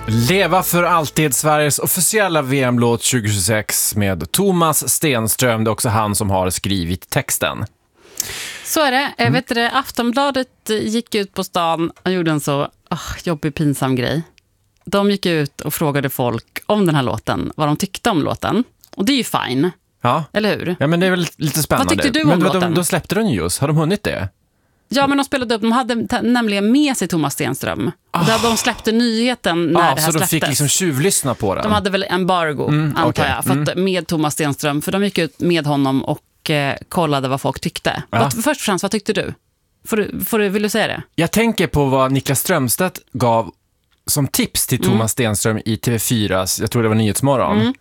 Leva för alltid, Sveriges officiella VM-låt 2026 med Thomas Stenström. Det är också han som har skrivit texten. Så är det. Vet du, Aftonbladet gick ut på stan och gjorde en så jobbig, pinsam grej. De gick ut och frågade folk om den här låten, vad de tyckte om låten. Och det är ju fine. Ja. Eller hur? Ja, men det är väl lite spännande. Vad tyckte du om låten? De släppte den just. Har de hunnit det? Ja, men de spelade upp. De hade nämligen med sig Thomas Stenström. Och där de släppte nyheten när det här släpptes. Så de fick liksom tjuvlyssna på den? De hade väl embargo, antar jag. För att med Thomas Stenström. För de gick ut med honom och kollade vad folk tyckte. Först och främst, vad tyckte du? Vill du säga det? Jag tänker på vad Niklas Strömstedt gav som tips till Thomas Stenström i TV4. Jag tror det var Nyhetsmorgon.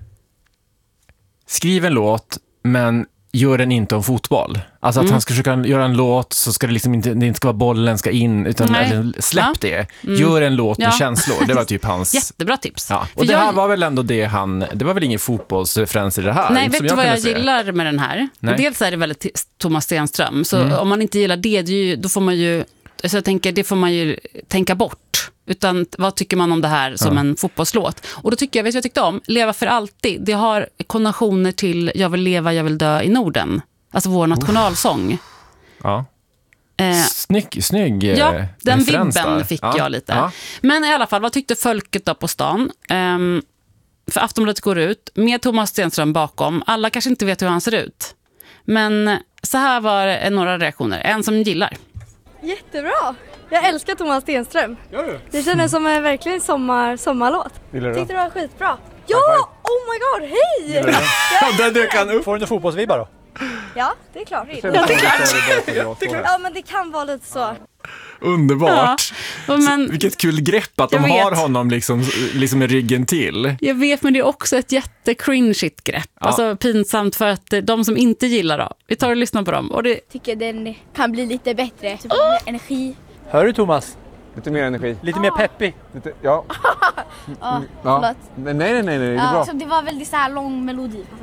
Skriv en låt, men gör den inte om fotboll. Alltså att han ska försöka göra en låt, så ska det liksom inte ska vara bollen ska in, utan släpp det. Gör en låt med känslor. Det var typ hans... Jättebra tips. Ja. Och det här var väl ändå det var väl ingen fotbollsreferens i det här. Nej, vet du vad jag gillar med den här? Dels är det väldigt Thomas Stenström. Så om man inte gillar det, då får man ju... Så jag tänker, det får man ju tänka bort. Utan vad tycker man om det här som en fotbollslåt? Och då tycker jag, vet du vad jag tyckte om? Leva för alltid. Det har konnotationer till Jag vill leva, jag vill dö i Norden. Alltså vår nationalsång. Ja. Snygg ja, den vibben där. fick jag lite. Ja. Men i alla fall, vad tyckte folket då på stan? För Aftonbladet går ut med Thomas Stenström bakom. Alla kanske inte vet hur han ser ut. Men så här var några reaktioner. En som gillar. Jättebra! Jag älskar Thomas Stenström. Gör du? Det känns som en verkligen sommarlåt. Tyckte det var skitbra. Ja! Oh my god, hej! Där dök han upp. Får du en fotbollsvibbar då? Ja, det är klart. Det är klart. Ja, men det kan vara lite så. Underbart. Ja, men, vilket kul grepp att de har honom liksom med ryggen till. Jag vet, men det är också ett jättecringeigt grepp. Ja. Alltså pinsamt för att de som inte gillar då. Vi tar och lyssnar på dem. Och tycker den kan bli lite bättre. Typ energi. Hör du, Thomas? Lite mer energi. Lite mer peppig. Ja. Förlåt. Nej, det är bra. Så det var väldigt så här lång melodi.